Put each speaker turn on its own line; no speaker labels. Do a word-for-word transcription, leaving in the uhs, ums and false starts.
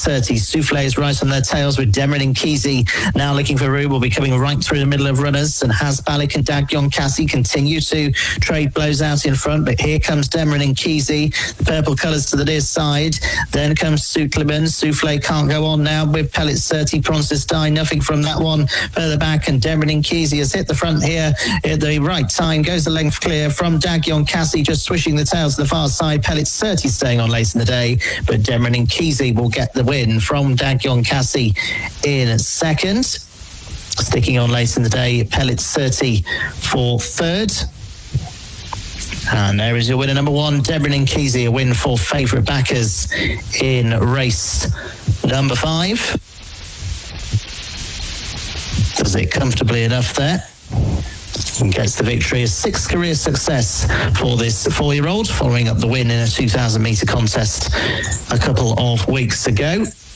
thirty. Souffle is right on their tails with Demerin and Kesey now looking for room. Will be coming right through the middle of runners, and Has Balik and Dagyong Cassie continue to trade blows out in front, but here comes Demerin and Kesey, the purple colours to the near side. Then comes Soukliman. Souffle can't go on now with Pellets thirty. Pronsis Die, nothing from that one further back, and Demerin and Kesey has hit the front here at the right time. Goes the length clear from Dagyong Cassie, just swishing the tails to the far side. Pellets thirty staying on late in the day, but Demerin and Kesey will get the win from Dagyong Cassie in second. Sticking on late in the day, Pellets thirty for third. And there is your winner number one, Demerin and Kesey, a win for favourite backers in race number five. Does it comfortably enough there. And gets the victory. A sixth career success for this four-year-old, following up the win in a two thousand metre contest a couple of weeks ago.